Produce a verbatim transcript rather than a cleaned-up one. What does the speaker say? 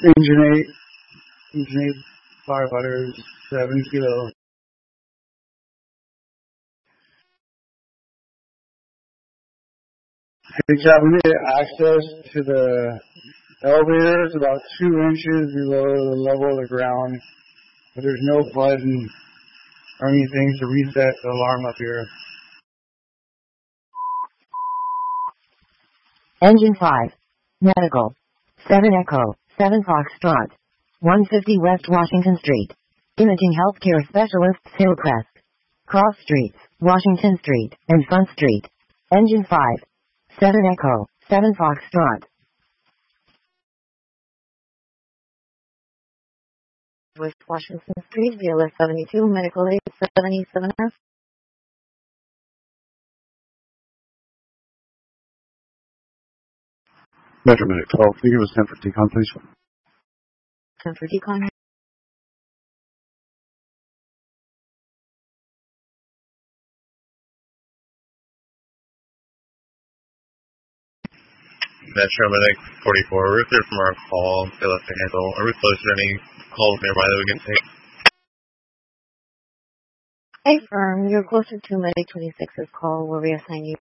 Engine eight, engine eight firefighters, seven kilo. Hey, Chad, we need access to the elevator. It's about two inches below the level of the ground, but there's no button or anything to reset the alarm up here. Engine five. Medical. seven Echo, seven Foxtrot. one fifty West Washington Street. Imaging Healthcare Specialists Hillcrest. Cross Streets, Washington Street, and Front Street. Engine five. seven Echo, seven Foxtrot. West Washington Street, V L S seventy-two, Medical eight seventy-seven F. Metro Medic twelve, can you give us ten for decon, please? ten for decon. Metro Medic forty-four, we're clear from our call. They left the handle. Are we close to any calls nearby that we can take? Hey, firm, you're closer to Medic twenty-six's call where we assign you.